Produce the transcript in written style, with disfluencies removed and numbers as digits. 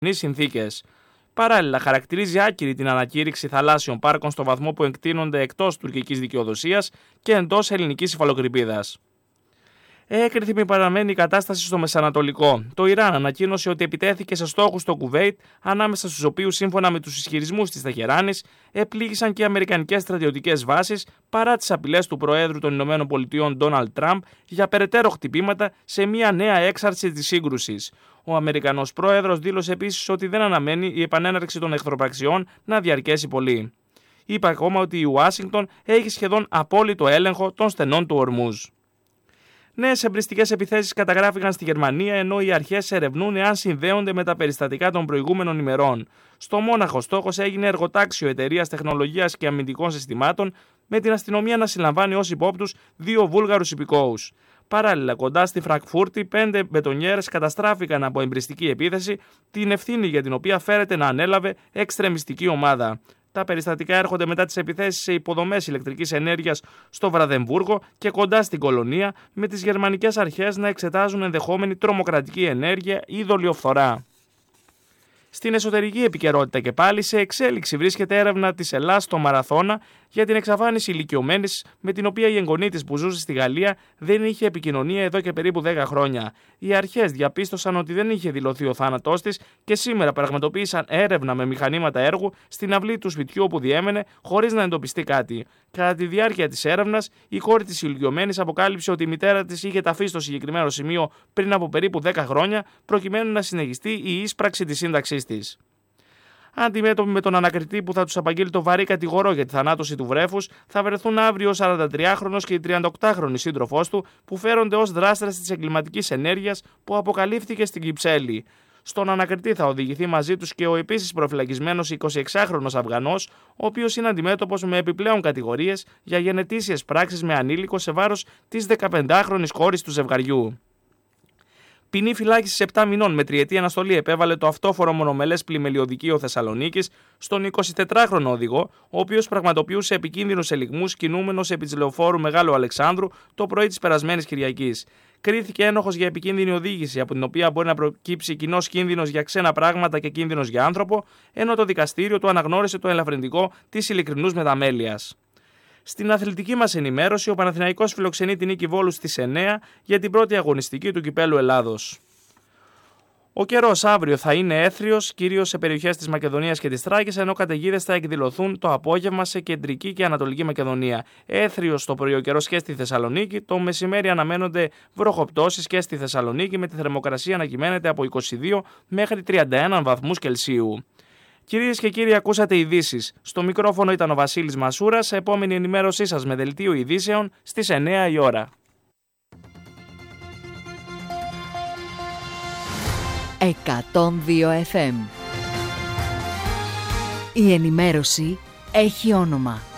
συνθήκες. Παράλληλα, χαρακτηρίζει άκυρη την ανακήρυξη θαλάσσιων πάρκων στο βαθμό που εκτείνονται εκτός τουρκικής δικαιοδοσίας και εντός ελληνικής υφαλοκρηπίδας. Έκρηθμη παραμένει η κατάσταση στο Μεσανατολικό. Το Ιράν ανακοίνωσε ότι επιτέθηκε σε στόχους στο Κουβέιτ, ανάμεσα στους οποίους, σύμφωνα με τους ισχυρισμούς της Τεχεράνης, επλήγησαν και αμερικανικές στρατιωτικές βάσεις παρά τις απειλές του Προέδρου των ΗΠΑ Ντόναλντ Τραμπ για περαιτέρω χτυπήματα σε μια νέα έξαρση της σύγκρουσης. Ο Αμερικανός Πρόεδρος δήλωσε επίσης ότι δεν αναμένει η επανέναρξη των εχθροπραξιών να διαρκέσει πολύ. Είπε ακόμα ότι η Ουάσιγκτον έχει σχεδόν απόλυτο έλεγχο των στενών του Ορμούζ. Νέες εμπριστικές επιθέσεις καταγράφηκαν στη Γερμανία, ενώ οι αρχές ερευνούν εάν συνδέονται με τα περιστατικά των προηγούμενων ημερών. Στο Μόναχο, στόχος έγινε εργοτάξιο εταιρείας τεχνολογίας και αμυντικών συστημάτων, με την αστυνομία να συλλαμβάνει ως υπόπτους 2 Βούλγαρους υπηκόους. Παράλληλα, κοντά στη Φραγκφούρτη, 5 μπετονιέρες καταστράφηκαν από εμπριστική επίθεση, την ευθύνη για την οποία φέρεται να ανέλαβε εξτρεμιστική ομάδα. Τα περιστατικά έρχονται μετά τις επιθέσεις σε υποδομές ηλεκτρικής ενέργειας στο Βραδεμβούργο και κοντά στην Κολονία, με τις γερμανικές αρχές να εξετάζουν ενδεχόμενη τρομοκρατική ενέργεια ή δολιοφθορά. Στην εσωτερική επικαιρότητα και πάλι, σε εξέλιξη βρίσκεται έρευνα της Ελλάς στο Μαραθώνα για την εξαφάνιση ηλικιωμένης, με την οποία η εγγονή της που ζούσε στη Γαλλία δεν είχε επικοινωνία εδώ και περίπου 10 χρόνια. Οι αρχές διαπίστωσαν ότι δεν είχε δηλωθεί ο θάνατός της και σήμερα πραγματοποίησαν έρευνα με μηχανήματα έργου στην αυλή του σπιτιού όπου διέμενε, χωρίς να εντοπιστεί κάτι. Κατά τη διάρκεια της έρευνας, η κόρη της ηλικιωμένης αποκάλυψε ότι η μητέρα της είχε ταφεί στο συγκεκριμένο σημείο πριν από περίπου 10 χρόνια, προκειμένου να συνεχιστεί η ίσπραξη της σύνταξής της. Αντιμέτωποι με τον ανακριτή που θα τους απαγγείλει το βαρύ κατηγορό για τη θανάτωση του βρέφους, θα βρεθούν αύριο ο 43χρονος και η 38χρονη σύντροφός του, που φέρονται ως δράστες της εγκληματικής ενέργειας που αποκαλύφθηκε στην Κυψέλη. Στον ανακριτή θα οδηγηθεί μαζί τους και ο επίσης προφυλακισμένος 26χρονος Αφγανός, ο οποίος είναι αντιμέτωπος με επιπλέον κατηγορίες για γενετήσιες πράξεις με ανήλικο σε βάρος της 15χρονης κόρης του ζευγαριού. Ποινή φυλάκισης 7 μηνών με 3ετή αναστολή επέβαλε το αυτόφορο μονομελές πλημελιωδικείο Θεσσαλονίκης στον 24χρονο οδηγό, ο οποίος πραγματοποιούσε επικίνδυνους ελιγμούς κινούμενος επί της λεωφόρου Μεγάλου Αλεξάνδρου το πρωί της περασμένης Κυριακής. Κρίθηκε ένοχος για επικίνδυνη οδήγηση, από την οποία μπορεί να προκύψει κοινός κίνδυνος για ξένα πράγματα και κίνδυνος για άνθρωπο, ενώ το δικαστήριο του αναγνώρισε το ελαφρυντικό της ειλικρινούς μεταμέλειας. Στην αθλητική μας ενημέρωση, ο Παναθηναϊκός φιλοξενεί την νίκη Βόλου στις 9 για την πρώτη αγωνιστική του Κυπέλλου Ελλάδος. Ο καιρός αύριο θα είναι έθριος, κυρίως σε περιοχές της Μακεδονίας και της Θράκης, ενώ καταιγίδες θα εκδηλωθούν το απόγευμα σε κεντρική και ανατολική Μακεδονία. Έθριος το πρωί ο καιρός και στη Θεσσαλονίκη, το μεσημέρι αναμένονται βροχοπτώσεις και στη Θεσσαλονίκη, με τη θερμοκρασία να κυμαίνεται από 22 μέχρι 31 βαθμούς Κελσίου. Κυρίες και κύριοι, ακούσατε ειδήσεις. Στο μικρόφωνο ήταν ο Βασίλης Μασούρας. Σε επόμενη ενημέρωσή σας με δελτίο ειδήσεων στις 9 η ώρα. 102 FM. Η ενημέρωση έχει όνομα.